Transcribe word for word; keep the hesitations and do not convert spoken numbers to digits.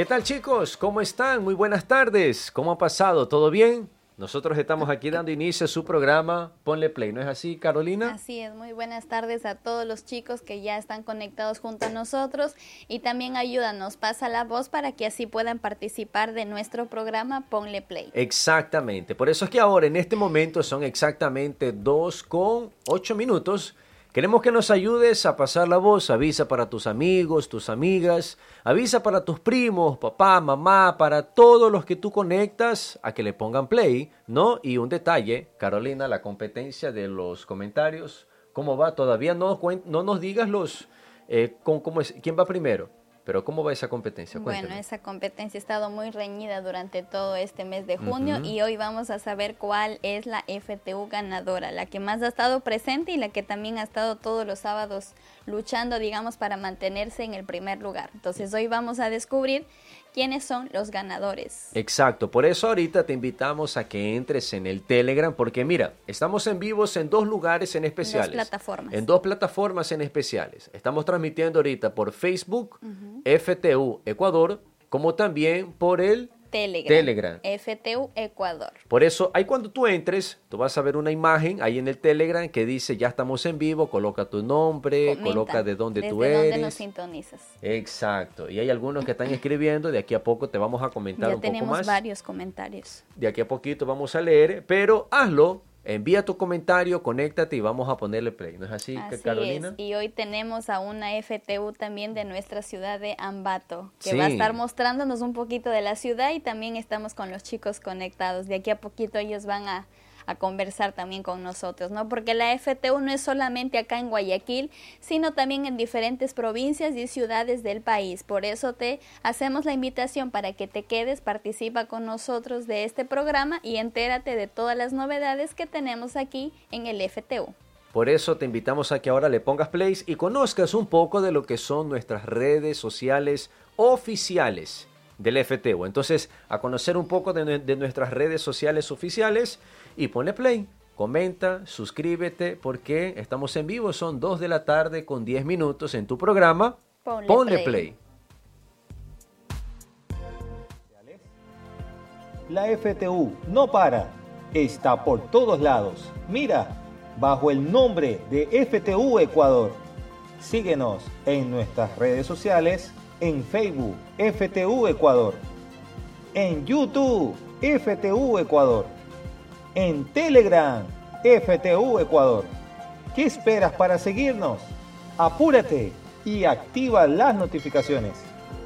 ¿Qué tal, chicos? ¿Cómo están? Muy buenas tardes. ¿Cómo ha pasado? ¿Todo bien? Nosotros estamos aquí dando inicio a su programa Ponle Play. ¿No es así, Carolina? Así es. Muy buenas tardes a todos los chicos que ya están conectados junto a nosotros y también ayúdanos, pasa la voz para que así puedan participar de nuestro programa Ponle Play. Exactamente. Por eso es que ahora, en este momento, son exactamente dos con ocho minutos. Queremos que nos ayudes a pasar la voz. Avisa para tus amigos, tus amigas. Avisa para tus primos, papá, mamá, para todos los que tú conectas a que le pongan play, ¿no? Y un detalle, Carolina, la competencia de los comentarios, ¿cómo va? Todavía no, no nos digas los, eh, con, cómo es, quién va primero. Pero ¿cómo va esa competencia? Cuéntame. Bueno, esa competencia ha estado muy reñida durante todo este mes de junio Uh-huh. y hoy vamos a saber cuál es la F T U ganadora, la que más ha estado presente y la que también ha estado todos los sábados luchando, digamos, para mantenerse en el primer lugar. Entonces hoy vamos a descubrir quiénes son los ganadores. Exacto, por eso ahorita te invitamos a que entres en el Telegram, porque mira, estamos en vivos en dos lugares en especiales. En dos plataformas. En dos plataformas en especiales. Estamos transmitiendo ahorita por Facebook, uh-huh. F T U Ecuador, como también por el Telegram, Telegram. F T U Ecuador. Por eso, ahí cuando tú entres, tú vas a ver una imagen ahí en el Telegram que dice ya estamos en vivo, coloca tu nombre, Comenta coloca de dónde tú desde eres. dónde nos sintonizas. Exacto. Y hay algunos que están escribiendo, de aquí a poco te vamos a comentar ya un poco más. tenemos varios comentarios. De aquí a poquito vamos a leer, pero hazlo. Envía tu comentario, conéctate y vamos a ponerle play. ¿No es así, así Carolina? Es. Y hoy tenemos a una F T U también de nuestra ciudad de Ambato, que sí. va a estar mostrándonos un poquito de la ciudad y también estamos con los chicos conectados. De aquí a poquito ellos van a, a conversar también con nosotros, ¿no? Porque la F T U no es solamente acá en Guayaquil, sino también en diferentes provincias y ciudades del país. Por eso te hacemos la invitación para que te quedes, participa con nosotros de este programa y entérate de todas las novedades que tenemos aquí en el F T U. Por eso te invitamos a que ahora le pongas play y conozcas un poco de lo que son nuestras redes sociales oficiales del F T U. Entonces, a conocer un poco de, de nuestras redes sociales oficiales y ponle play, comenta, suscríbete, porque estamos en vivo, son dos de la tarde con diez minutos en tu programa. Ponle, ponle play. play. La F T U no para, está por todos lados. Mira, bajo el nombre de F T U Ecuador. Síguenos en nuestras redes sociales, en Facebook, F T U Ecuador, en YouTube, F T U Ecuador, en Telegram, F T U Ecuador. ¿Qué esperas para seguirnos? Apúrate y activa las notificaciones.